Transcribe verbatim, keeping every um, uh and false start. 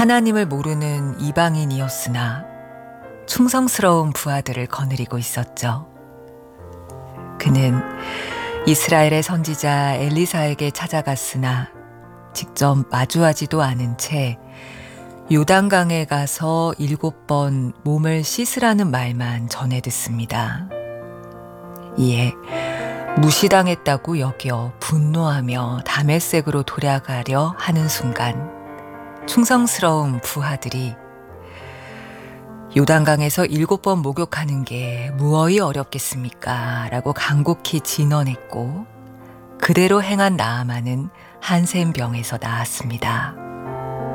하나님을 모르는 이방인이었으나 충성스러운 부하들을 거느리고 있었죠. 그는 이스라엘의 선지자 엘리사에게 찾아갔으나 직접 마주하지도 않은 채 요단강에 가서 일곱 번 몸을 씻으라는 말만 전해 듣습니다. 이에 무시당했다고 여겨 분노하며 다메섹으로 돌아가려 하는 순간 충성스러운 부하들이 요단강에서 일곱 번 목욕하는 게 무엇이 어렵겠습니까? 라고 간곡히 진언했고 그대로 행한 나아만은 한센병에서 나았습니다.